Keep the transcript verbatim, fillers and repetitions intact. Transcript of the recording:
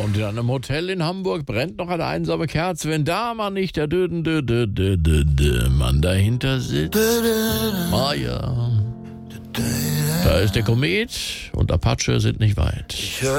Und in einem Hotel in Hamburg brennt noch eine einsame Kerze, wenn da mal nicht der dö dö dö dö dö dö Mann dahinter sitzt. Ah ja. Da ist der Komet und Apache sind nicht weit.